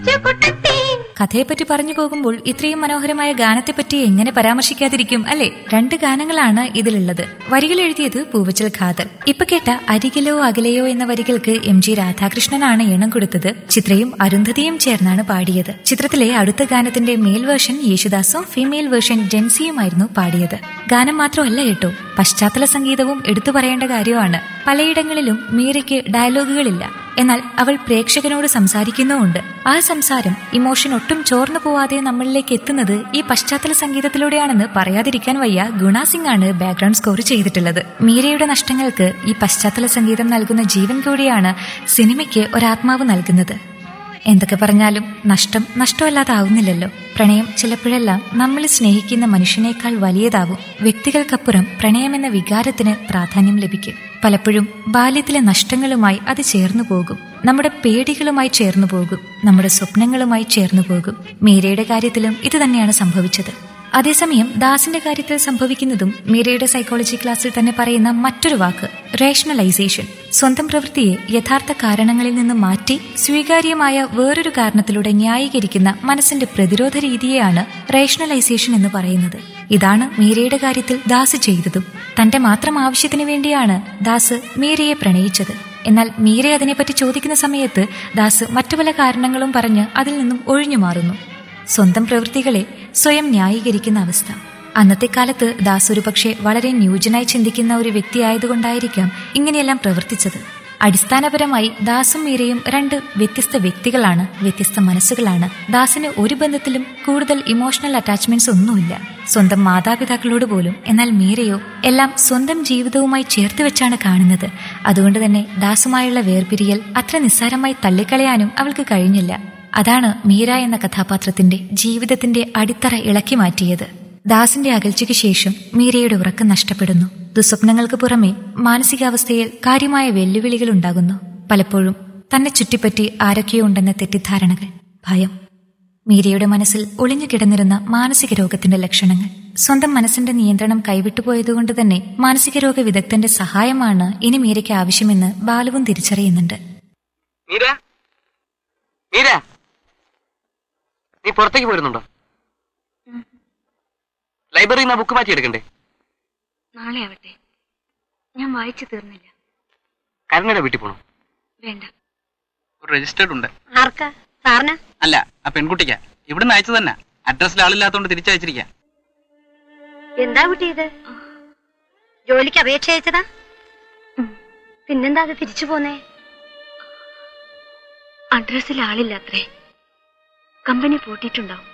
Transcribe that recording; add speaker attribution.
Speaker 1: കഥയെപ്പറ്റി പറഞ്ഞു പോകുമ്പോൾ ഇത്രയും മനോഹരമായ ഗാനത്തെപ്പറ്റി എങ്ങനെ പരാമർശിക്കാതിരിക്കും അല്ലെ? 2 ഗാനങ്ങളാണ് ഇതിലുള്ളത്. വരികൾ എഴുതിയത് പൂവച്ചൽ ഖാദർ. ഇപ്പൊ കേട്ട അരികിലോ അകലെയോ എന്ന വരികൾക്ക് MG രാധാകൃഷ്ണനാണ് ഈണം കൊടുത്തത്. ചിത്രയും അരുന്ധതിയും ചേർന്നാണ് പാടിയത്. ചിത്രത്തിലെ അടുത്ത ഗാനത്തിന്റെ മെയിൽ വേർഷൻ യേശുദാസും ഫീമെയിൽ വേർഷൻ ജെൻസിയുമായിരുന്നു പാടിയത്. ഗാനം മാത്രമല്ല കേട്ടോ, പശ്ചാത്തല സംഗീതവും എടുത്തു പറയേണ്ട കാര്യമാണ്. പലയിടങ്ങളിലും മീരയ്ക്ക് ഡയലോഗുകളില്ല, എന്നാൽ അവൾ പ്രേക്ഷകനോട് സംസാരിക്കുന്നുമുണ്ട്. ആ സംസാരം ഇമോഷൻ ഒട്ടും ചോർന്നു പോവാതെ നമ്മളിലേക്ക് എത്തുന്നത് ഈ പശ്ചാത്തല സംഗീതത്തിലൂടെയാണെന്ന് പറയാതിരിക്കാൻ വയ്യ. ഗുണ സിംഗ് ആണ് ബാക്ക്ഗ്രൗണ്ട് സ്കോർ ചെയ്തിട്ടുള്ളത്. മീരയുടെ നഷ്ടങ്ങൾക്ക് ഈ പശ്ചാത്തല സംഗീതം നൽകുന്ന ജീവൻ കൂടിയാണ് സിനിമയ്ക്ക് ഒരാത്മാവ് നൽകുന്നത്. എന്തൊക്കെ പറഞ്ഞാലും നഷ്ടം നഷ്ടമല്ലാതാവുന്നില്ലല്ലോ. പ്രണയം ചിലപ്പോഴെല്ലാം നമ്മൾ സ്നേഹിക്കുന്ന മനുഷ്യനേക്കാൾ വലിയതാവും. വ്യക്തികൾക്കപ്പുറം പ്രണയമെന്ന വികാരത്തിന് പ്രാധാന്യം ലഭിക്കും. പലപ്പോഴും ബാല്യത്തിലെ നഷ്ടങ്ങളുമായി അത് ചേർന്നു പോകും, നമ്മുടെ പേടികളുമായി ചേർന്നു പോകും, നമ്മുടെ സ്വപ്നങ്ങളുമായി ചേർന്നു പോകും. മീരയുടെ കാര്യത്തിലും ഇത് തന്നെയാണ് സംഭവിച്ചത്. അതേസമയം ദാസിന്റെ കാര്യത്തിൽ സംഭവിക്കുന്നതും മീരയുടെ സൈക്കോളജി ക്ലാസ്സിൽ തന്നെ പറയുന്ന മറ്റൊരു വാക്ക് റേഷണലൈസേഷൻ. സ്വന്തം പ്രവൃത്തിയെ യഥാർത്ഥ കാരണങ്ങളിൽ നിന്ന് മാറ്റി സ്വീകാര്യമായ വേറൊരു കാരണത്തിലൂടെ ന്യായീകരിക്കുന്ന മനസ്സിന്റെ പ്രതിരോധ രീതിയെയാണ് റേഷണലൈസേഷൻ എന്ന് പറയുന്നത്. ഇതാണ് മീരയുടെ കാര്യത്തിൽ ദാസ് ചെയ്തതും. തന്റെ മാത്രം ആവശ്യത്തിന് വേണ്ടിയാണ് ദാസ് മീരയെ പ്രണയിച്ചത്. എന്നാൽ മീര അതിനെപ്പറ്റി ചോദിക്കുന്ന സമയത്ത് ദാസ് മറ്റു പല കാരണങ്ങളും പറഞ്ഞ് അതിൽ നിന്നും ഒഴിഞ്ഞു മാറുന്നു. സ്വന്തം പ്രവൃത്തികളെ സ്വയം ന്യായീകരിക്കുന്ന അവസ്ഥ. അന്നത്തെ കാലത്ത് ദാസ് ഒരു പക്ഷേ വളരെ ന്യൂജനായി ചിന്തിക്കുന്ന ഒരു വ്യക്തിയായതുകൊണ്ടായിരിക്കാം ഇങ്ങനെയെല്ലാം പ്രവർത്തിച്ചത്. അടിസ്ഥാനപരമായി ദാസും മീരയും 2 വ്യത്യസ്ത വ്യക്തികളാണ്, വ്യത്യസ്ത മനസ്സുകളാണ്. ദാസിന് ഒരു ബന്ധത്തിലും കൂടുതൽ ഇമോഷണൽ അറ്റാച്ച്മെന്റ്സ് ഒന്നുമില്ല, സ്വന്തം മാതാപിതാക്കളോട് പോലും. എന്നാൽ മീരയോ എല്ലാം സ്വന്തം ജീവിതവുമായി ചേർത്ത് വെച്ചാണ് കാണുന്നത്. അതുകൊണ്ട് തന്നെ ദാസുമായുള്ള വേർപിരിയൽ അത്ര നിസ്സാരമായി തള്ളിക്കളയാനും അവൾക്ക് കഴിഞ്ഞില്ല. അതാണ് മീര എന്ന കഥാപാത്രത്തിന്റെ ജീവിതത്തിന്റെ അടിത്തറ ഇളക്കി മാറ്റിയത്. ദാസിന്റെ അകൽച്ചയ്ക്ക് ശേഷം മീരയുടെ ഉറക്കം നഷ്ടപ്പെടുന്നു. ദുസ്വപ്നങ്ങൾക്ക് പുറമെ മാനസികാവസ്ഥയിൽ കാര്യമായ വെല്ലുവിളികൾ ഉണ്ടാകുന്നു. പലപ്പോഴും തന്നെ ചുറ്റിപ്പറ്റി ആരൊക്കെയോ ഉണ്ടെന്ന തെറ്റിദ്ധാരണകൾ, ഭയം. മീരയുടെ മനസ്സിൽ ഒളിഞ്ഞു കിടന്നിരുന്ന മാനസിക രോഗത്തിന്റെ ലക്ഷണങ്ങൾ. സ്വന്തം മനസ്സിന്റെ നിയന്ത്രണം കൈവിട്ടുപോയതുകൊണ്ട് തന്നെ മാനസിക രോഗ വിദഗ്ധന്റെ സഹായമാണ് ഇനി മീരയ്ക്ക് ആവശ്യമെന്ന് ബാലുവും തിരിച്ചറിയുന്നുണ്ട്.
Speaker 2: നീ പുറത്തേക്ക് പോരുന്നുണ്ടോ? ലൈബ്രറിയിൽ നിന്ന് ബുക്ക് മാറ്റി എടുക്കണ്ടേ?
Speaker 3: നാളെ ആവട്ടെ, ഞാൻ വായിച്ചു തീർന്നില്ല.
Speaker 2: കരുണയുടെ വീട്ടിൽ പോണോ?
Speaker 3: വേണ്ട.
Speaker 2: ഒരു രജിസ്റ്റേർഡ് ഉണ്ട്.
Speaker 3: ആർക്കാ? സാറിന്?
Speaker 2: അല്ല, ആ പെൺകുട്ടിക്കാ. ഇവിടുന്ന് അയച്ചു തന്നെ. അഡ്രസ്സിൽ ആളില്ലാത്തോണ്ട് തിരിച്ചയച്ചിരിക്കാ.
Speaker 3: എന്താ കുട്ടി ഇത്? ജോലിക്ക് അപേക്ഷ അയച്ചതാ? പിന്നെന്താ അത് തിരിച്ചു പോന്നേ? അഡ്രസ്സിൽ ആളില്ലാത്രേ, കമ്പനി പൂട്ടിയിട്ടുണ്ടാവും.